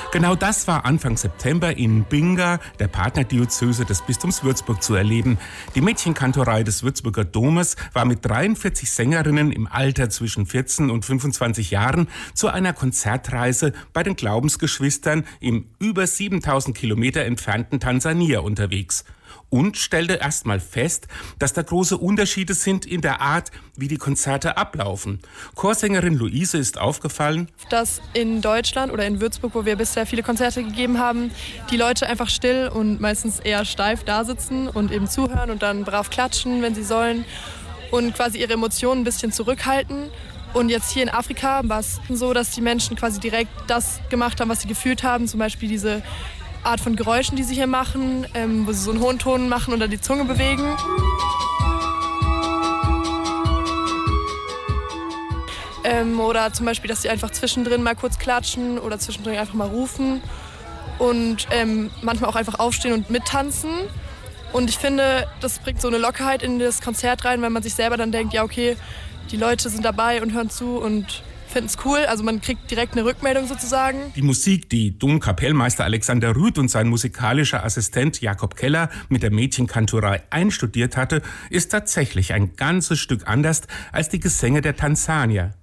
Genau das war Anfang September in Binga, der Partnerdiözese des Bistums Würzburg, zu erleben. Die Mädchenkantorei des Würzburger Domes war mit 43 Sängerinnen im Alter zwischen 14 und 25 Jahren zu einer Konzertreise bei den Glaubensgeschwistern im über 7000 Kilometer entfernten Tansania unterwegs. Und stellte erst mal fest, dass da große Unterschiede sind in der Art, wie die Konzerte ablaufen. Chorsängerin Luise ist aufgefallen, dass in Deutschland oder in Würzburg, wo wir bisher viele Konzerte gegeben haben, die Leute einfach still und meistens eher steif da sitzen und eben zuhören und dann brav klatschen, wenn sie sollen, und quasi ihre Emotionen ein bisschen zurückhalten. Und jetzt hier in Afrika war es so, dass die Menschen quasi direkt das gemacht haben, was sie gefühlt haben, zum Beispiel diese Art von Geräuschen, die sie hier machen, wo sie so einen hohen Ton machen und dann die Zunge bewegen. Oder zum Beispiel, dass sie einfach zwischendrin mal kurz klatschen oder zwischendrin einfach mal rufen und manchmal auch einfach aufstehen und mittanzen. Und ich finde, das bringt so eine Lockerheit in das Konzert rein, weil man sich selber dann denkt, ja okay, die Leute sind dabei und hören zu und finden es cool, also man kriegt direkt eine Rückmeldung sozusagen. Die Musik, die Domkapellmeister Alexander Rüth und sein musikalischer Assistent Jakob Keller mit der Mädchenkantorei einstudiert hatte, ist tatsächlich ein ganzes Stück anders als die Gesänge der Tansanier.